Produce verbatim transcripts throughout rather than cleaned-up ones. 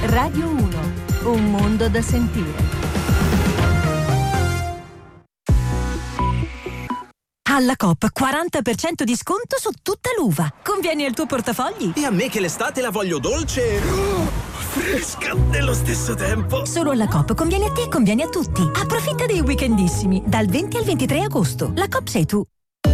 Radio uno, un mondo da sentire. Alla Coop quaranta per cento di sconto su tutta l'uva. Convieni al tuo portafogli? E a me che l'estate la voglio dolce, oh, fresca nello stesso tempo. Solo alla Coop conviene a te e conviene a tutti. Approfitta dei weekendissimi dal venti al ventitré agosto. La Coop sei tu.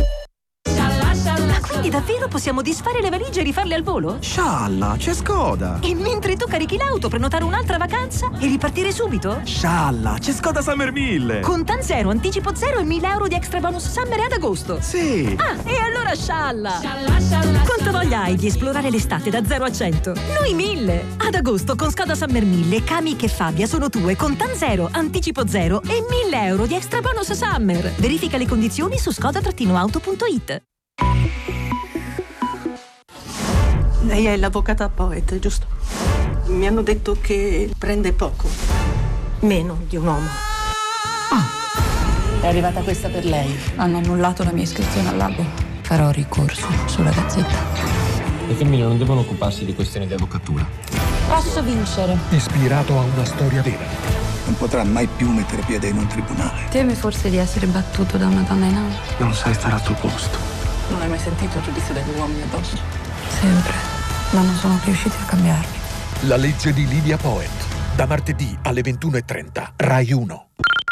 Quindi davvero possiamo disfare le valigie e rifarle al volo? Scialla, c'è Skoda! E mentre tu carichi l'auto, prenotare un'altra vacanza e ripartire subito? Scialla, c'è Skoda Summer mille! Con Tan Zero, anticipo zero e mille euro di extra bonus summer ad agosto. Sì! Ah, e allora scialla! Quanta voglia hai di esplorare l'estate da zero a cento? Noi mille! Ad agosto con Skoda Summer mille, Kamiq e Fabia sono tue con Tan Zero, anticipo zero e mille euro di extra bonus summer. Verifica le condizioni su skoda auto punto it. Lei è l'avvocata Poet, giusto? Mi hanno detto che prende poco, meno di un uomo. Ah. È arrivata questa per lei. Hanno annullato la mia iscrizione all'albo. Farò ricorso sulla Gazzetta. Le femmine non devono occuparsi di questioni di avvocatura. Posso vincere. Ispirato a una storia vera. Non potrà mai più mettere piede in un tribunale. Teme forse di essere battuto da una donna in aula? Non sai stare al tuo posto. Non hai mai sentito il giudizio degli uomini addosso? Sempre. Ma non sono riusciti a cambiarmi. La legge di Lydia Poet. Da martedì alle ventuno e trenta. Rai uno.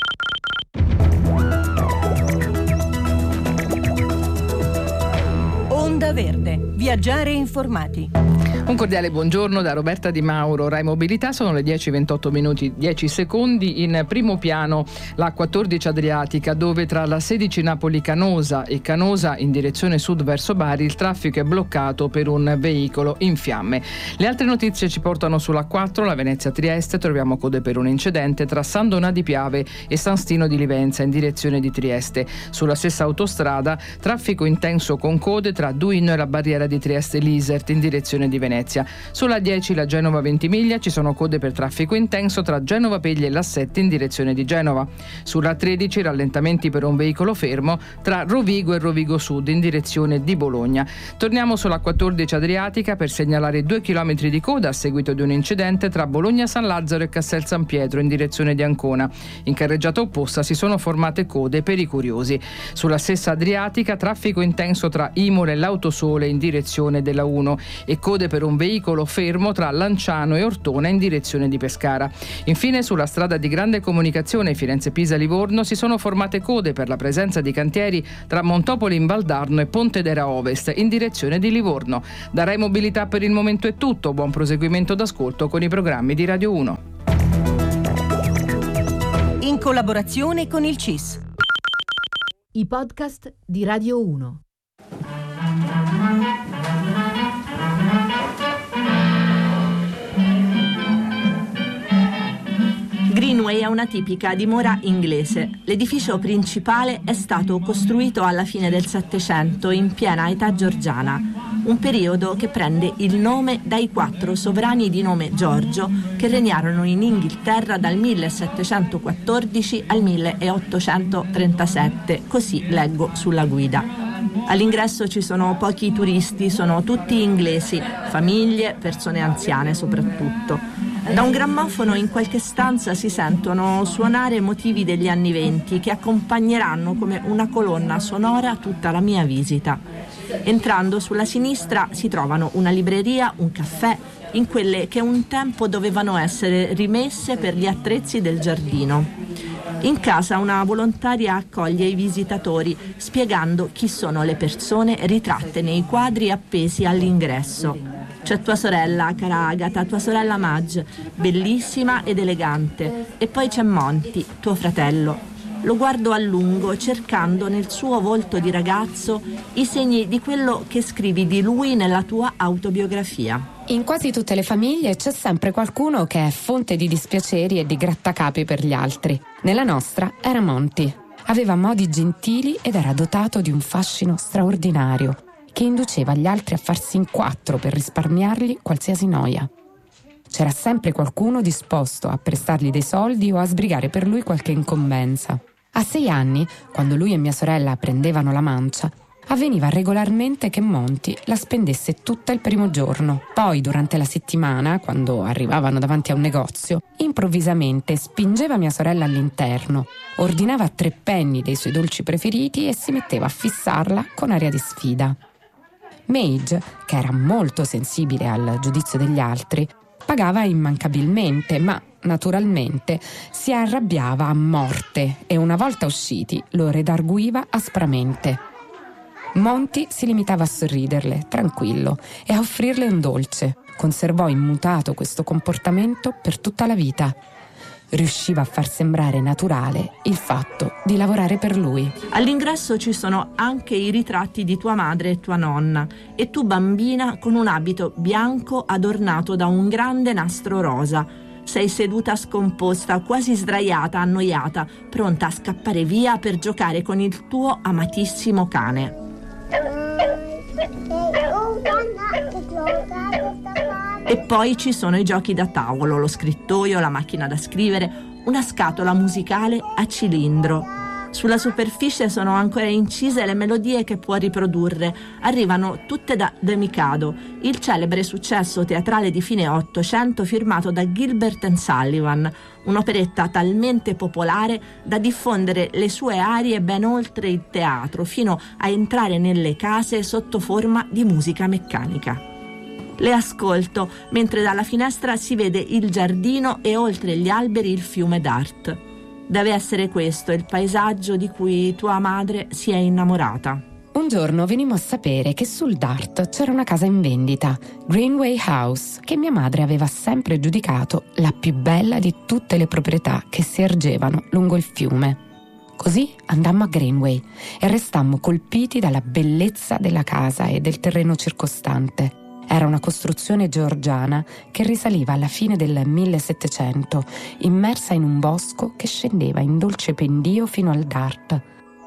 Onda Verde. Viaggiare informati. Un cordiale buongiorno da Roberta Di Mauro. Rai Mobilità, sono le dieci e ventotto minuti dieci secondi. In primo piano la quattordici Adriatica, dove tra la sedici Napoli Canosa e Canosa in direzione sud verso Bari il traffico è bloccato per un veicolo in fiamme. Le altre notizie ci portano sulla quattro, la Venezia Trieste, troviamo code per un incidente tra San Donà di Piave e San Stino di Livenza in direzione di Trieste. Sulla stessa autostrada traffico intenso con code tra Duino e la barriera di Trieste Lisert in direzione di Venezia. Sulla dieci la Genova Ventimiglia ci sono code per traffico intenso tra Genova Pegli e l'Assetti in direzione di Genova. Sulla tredici rallentamenti per un veicolo fermo tra Rovigo e Rovigo Sud in direzione di Bologna. Torniamo sulla quattordici Adriatica per segnalare due chilometri di coda a seguito di un incidente tra Bologna San Lazzaro e Castel San Pietro in direzione di Ancona. In carreggiata opposta si sono formate code per i curiosi. Sulla stessa Adriatica traffico intenso tra Imola e l'Autosole in direzione della uno e code per un veicolo fermo tra Lanciano e Ortona in direzione di Pescara. Infine sulla strada di grande comunicazione Firenze-Pisa-Livorno si sono formate code per la presenza di cantieri tra Montopoli in Valdarno e Pontedera Ovest in direzione di Livorno. Da Rai Mobilità per il momento è tutto, buon proseguimento d'ascolto con i programmi di Radio uno. In collaborazione con il C I S. I podcast di Radio uno. Greenway è una tipica dimora inglese. L'edificio principale è stato costruito alla fine del Settecento, in piena età georgiana, un periodo che prende il nome dai quattro sovrani di nome Giorgio che regnarono in Inghilterra dal millesettecentoquattordici al milleottocentotrentasette, così leggo sulla guida. All'ingresso ci sono pochi turisti, sono tutti inglesi, famiglie, persone anziane soprattutto. Da un grammofono in qualche stanza si sentono suonare motivi degli anni venti che accompagneranno come una colonna sonora tutta la mia visita. Entrando sulla sinistra si trovano una libreria, un caffè, in quelle che un tempo dovevano essere rimesse per gli attrezzi del giardino. In casa una volontaria accoglie i visitatori spiegando chi sono le persone ritratte nei quadri appesi all'ingresso. C'è tua sorella, cara Agata, tua sorella Madge, bellissima ed elegante. E poi c'è Monty, tuo fratello. Lo guardo a lungo, cercando nel suo volto di ragazzo i segni di quello che scrivi di lui nella tua autobiografia. In quasi tutte le famiglie c'è sempre qualcuno che è fonte di dispiaceri e di grattacapi per gli altri. Nella nostra era Monty. Aveva modi gentili ed era dotato di un fascino straordinario che induceva gli altri a farsi in quattro per risparmiargli qualsiasi noia. C'era sempre qualcuno disposto a prestargli dei soldi o a sbrigare per lui qualche incombenza. A sei anni, quando lui e mia sorella prendevano la mancia, avveniva regolarmente che Monty la spendesse tutta il primo giorno. Poi, durante la settimana, quando arrivavano davanti a un negozio, improvvisamente spingeva mia sorella all'interno, ordinava tre penny dei suoi dolci preferiti e si metteva a fissarla con aria di sfida. Madge, che era molto sensibile al giudizio degli altri, pagava immancabilmente, ma naturalmente si arrabbiava a morte e una volta usciti lo redarguiva aspramente. Monty si limitava a sorriderle, tranquillo, e a offrirle un dolce. Conservò immutato questo comportamento per tutta la vita. Riusciva a far sembrare naturale il fatto di lavorare per lui. All'ingresso ci sono anche i ritratti di tua madre e tua nonna, e tu bambina con un abito bianco adornato da un grande nastro rosa. Sei seduta scomposta, quasi sdraiata, annoiata, pronta a scappare via per giocare con il tuo amatissimo cane. E poi ci sono i giochi da tavolo, lo scrittoio, la macchina da scrivere, una scatola musicale a cilindro. Sulla superficie sono ancora incise le melodie che può riprodurre. Arrivano tutte da The Mikado, il celebre successo teatrale di fine Ottocento firmato da Gilbert and Sullivan, un'operetta talmente popolare da diffondere le sue arie ben oltre il teatro, fino a entrare nelle case sotto forma di musica meccanica. Le ascolto mentre dalla finestra si vede il giardino e oltre gli alberi il fiume Dart. Deve essere questo il paesaggio di cui tua madre si è innamorata. Un giorno venimmo a sapere che sul Dart c'era una casa in vendita, Greenway House, che mia madre aveva sempre giudicato la più bella di tutte le proprietà che si ergevano lungo il fiume. Così andammo a Greenway e restammo colpiti dalla bellezza della casa e del terreno circostante. Era una costruzione georgiana che risaliva alla fine del millesettecento, immersa in un bosco che scendeva in dolce pendio fino al Dart.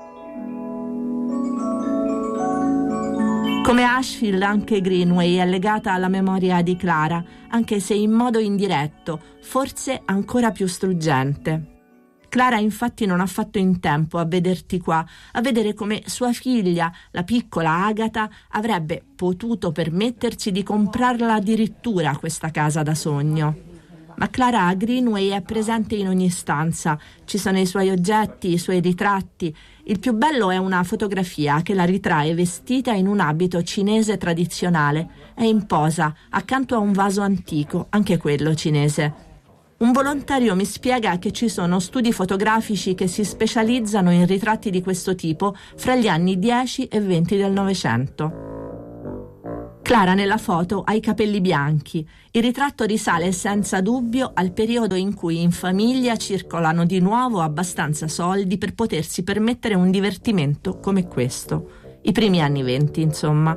Come Ashfield, anche Greenway è legata alla memoria di Clara, anche se in modo indiretto, forse ancora più struggente. Clara infatti non ha fatto in tempo a vederti qua, a vedere come sua figlia, la piccola Agatha, avrebbe potuto permettersi di comprarla addirittura questa casa da sogno. Ma Clara a Greenway è presente in ogni stanza, ci sono i suoi oggetti, i suoi ritratti. Il più bello è una fotografia che la ritrae vestita in un abito cinese tradizionale. È in posa, accanto a un vaso antico, anche quello cinese. Un volontario mi spiega che ci sono studi fotografici che si specializzano in ritratti di questo tipo fra gli anni dieci e venti del Novecento. Clara nella foto ha i capelli bianchi. Il ritratto risale senza dubbio al periodo in cui in famiglia circolano di nuovo abbastanza soldi per potersi permettere un divertimento come questo. I primi anni venti, insomma.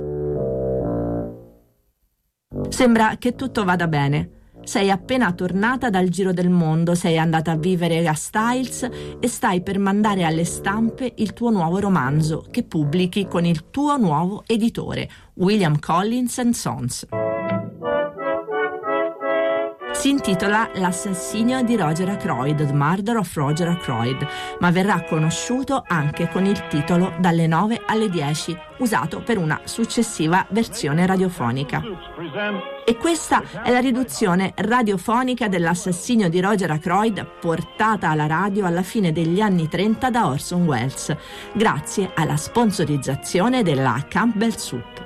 Sembra che tutto vada bene. Sei appena tornata dal giro del mondo, sei andata a vivere a Styles e stai per mandare alle stampe il tuo nuovo romanzo che pubblichi con il tuo nuovo editore, William Collins and Sons. Si intitola L'assassinio di Roger Ackroyd, The Murder of Roger Ackroyd, ma verrà conosciuto anche con il titolo Dalle nove alle dieci, usato per una successiva versione radiofonica. E questa è la riduzione radiofonica dell'assassinio di Roger Ackroyd portata alla radio alla fine degli anni trenta da Orson Welles, grazie alla sponsorizzazione della Campbell Soup.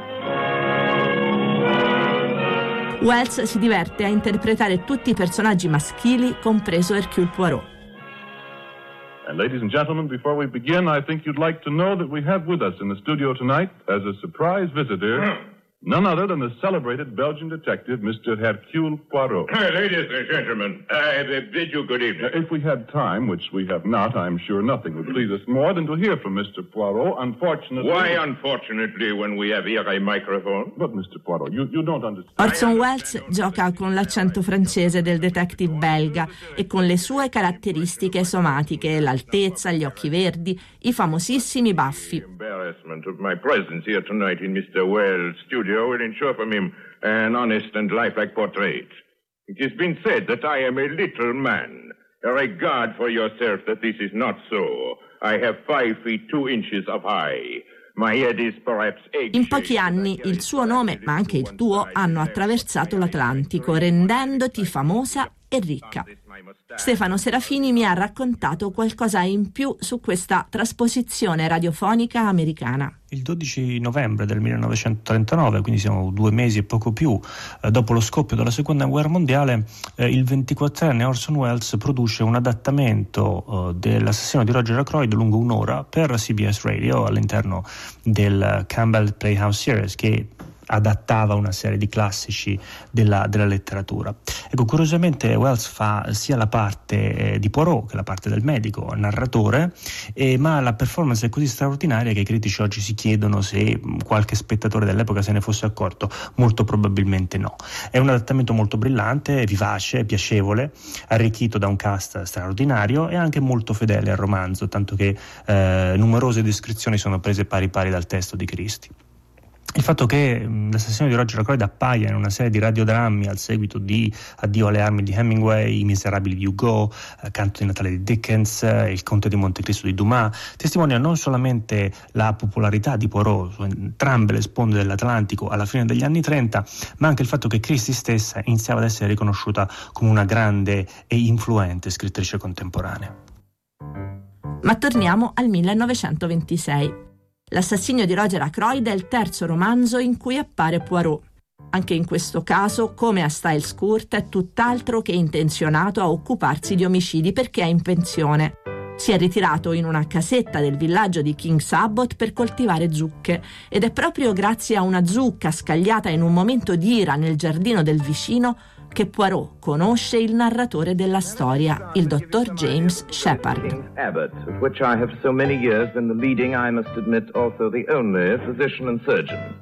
Welles si diverte a interpretare tutti i personaggi maschili, compreso Hercule Poirot. And ladies and gentlemen, before we begin, I think you'd like to know that we have with us in the studio tonight, as a surprise visitor, none other than the celebrated Belgian detective, Mister Hercule Poirot. Hey, ladies and gentlemen, I bid you good evening. If we had time, which we have not, I'm sure nothing would please us more than to hear from Mister Poirot. Unfortunately... Why unfortunately when we have here a microphone? But Mister Poirot, you, you don't understand. Orson Welles gioca con l'accento francese del detective belga e con le sue caratteristiche somatiche, l'altezza, gli occhi verdi, i famosissimi baffi. The embarrassment of my presence here tonight in Mister Welles' studio will ensure from him an honest and lifelike portrait. It has been said that I am a little man. Regard for yourself that this is not so. I have five feet two inches of high. In pochi anni il suo nome, ma anche il tuo, hanno attraversato l'Atlantico, rendendoti famosa e ricca. Stefano Serafini mi ha raccontato qualcosa in più su questa trasposizione radiofonica americana. Il dodici novembre del millenovecentotrentanove, quindi siamo due mesi e poco più eh, dopo lo scoppio della seconda guerra mondiale, eh, il ventiquattrenne Orson Welles produce un adattamento eh, dell'assassino di Roger Ackroyd lungo un'ora per C B S Radio all'interno del Campbell Playhouse Series, che adattava una serie di classici della, della letteratura. Ecco, curiosamente Welles fa sia la parte eh, di Poirot che la parte del medico, narratore, eh, ma la performance è così straordinaria che i critici oggi si chiedono se qualche spettatore dell'epoca se ne fosse accorto. Molto probabilmente no. È un adattamento molto brillante, vivace, piacevole, arricchito da un cast straordinario e anche molto fedele al romanzo, tanto che eh, numerose descrizioni sono prese pari pari dal testo di Christie. Il fatto che mh, l'assassino di Roger Ackroyd appaia in una serie di radiodrammi al seguito di Addio alle armi di Hemingway, I miserabili di Hugo, eh, Canto di Natale di Dickens, eh, Il conte di Montecristo di Dumas, testimonia non solamente la popolarità di Poirot su entrambe le sponde dell'Atlantico alla fine degli anni trenta, ma anche il fatto che Christie stessa iniziava ad essere riconosciuta come una grande e influente scrittrice contemporanea. Ma torniamo al millenovecentoventisei. L'assassinio di Roger Ackroyd è il terzo romanzo in cui appare Poirot. Anche in questo caso, come a Styles Court, è tutt'altro che intenzionato a occuparsi di omicidi perché è in pensione. Si è ritirato in una casetta del villaggio di King's Abbot per coltivare zucche ed è proprio grazie a una zucca scagliata in un momento di ira nel giardino del vicino che Poirot conosce il narratore della storia, il dottor James Shepard. Abbott, of which I have so many years been the leading, I must admit, also the only physician and surgeon.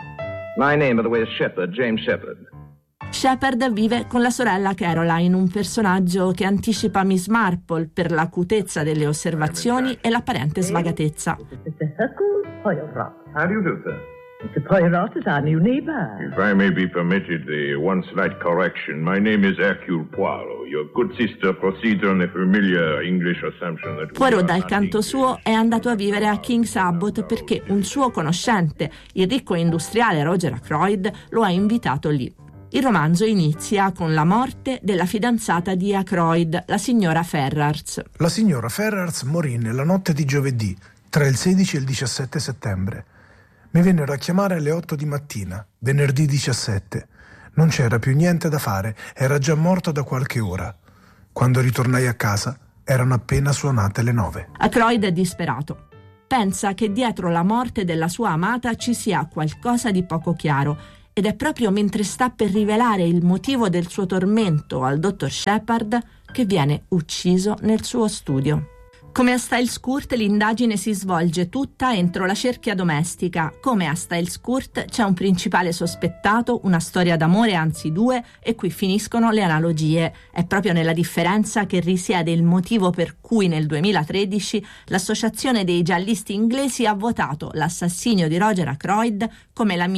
My name, by the way, is Shepard, James Shepard. Shepard vive con la sorella Caroline, un personaggio che anticipa Miss Marple per l'acutezza delle osservazioni e l'apparente svagatezza. How do you do, sir? Mister Poirot is our new neighbor. If I may be permitted the one slight correction, my name is Hercule Poirot. Your good sister proceeds on the familiar English assumption that... Poirot, dal canto suo, è andato a vivere a King's Abbot perché un suo conoscente, il ricco industriale Roger Ackroyd, lo ha invitato lì. Il romanzo inizia con la morte della fidanzata di Ackroyd, la signora Ferrars. La signora Ferrars morì nella notte di giovedì, tra il sedici e il diciassette settembre. Mi vennero a chiamare alle otto di mattina, venerdì diciassette. Non c'era più niente da fare, era già morta da qualche ora. Quando ritornai a casa, erano appena suonate le nove. Ackroyd è disperato. Pensa che dietro la morte della sua amata ci sia qualcosa di poco chiaro, ed è proprio mentre sta per rivelare il motivo del suo tormento al dottor Shepard che viene ucciso nel suo studio. Come a Styles Court, l'indagine si svolge tutta entro la cerchia domestica. Come a Styles Court c'è un principale sospettato, una storia d'amore, anzi due, e qui finiscono le analogie. È proprio nella differenza che risiede il motivo per cui nel duemilatredici l'Associazione dei giallisti inglesi ha votato l'assassinio di Roger Ackroyd come la